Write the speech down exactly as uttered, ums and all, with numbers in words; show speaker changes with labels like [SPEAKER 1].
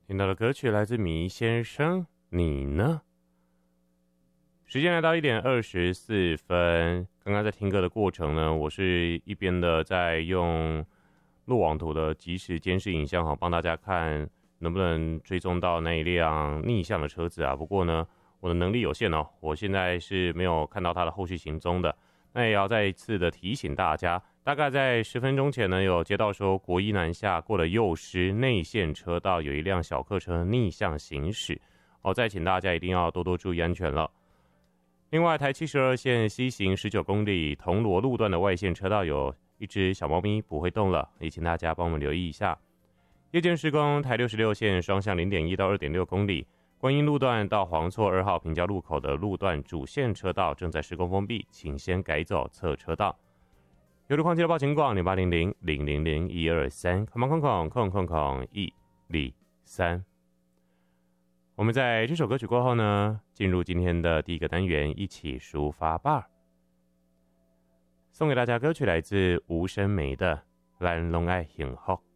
[SPEAKER 1] 听到的歌曲来自米先生，你呢？时间来到一点二十四分，刚刚在听歌的过程呢，我是一边的在用路网图的即时监视影像，好帮大家看能不能追踪到那一辆逆向的车子啊。不过呢，我的能力有限哦，我现在是没有看到它的后续行踪的。那也要再一次的提醒大家，大概在十分钟前呢，有接到说国一南下过了幼师内线车道有一辆小客车逆向行驶，哦，再请大家一定要多多注意安全了。另外，台七十二线西行十九公里铜锣路段的外线车道有一只小猫咪不会动了，也请大家帮我们留意一下。夜间施工，台六十六线双向 零点一 到 二点六公里。观音路段到黄厝二号平交路口的路段主线车道正在施工封闭，请先改走侧车道。有路况记得报警广零八零零零零零一二三，空空空空空空一零三。我们在这首歌曲过后呢，进入今天的第一个单元，一起抒发吧。送给大家歌曲来自吴声梅的《咱拢爱幸福》。